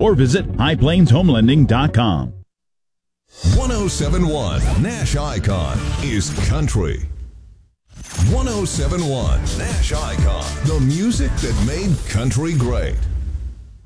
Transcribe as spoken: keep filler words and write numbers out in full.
or visit high plains home lending dot com. one oh seven point one Nash Icon is country. one oh seven point one Nash Icon, the music that made country great.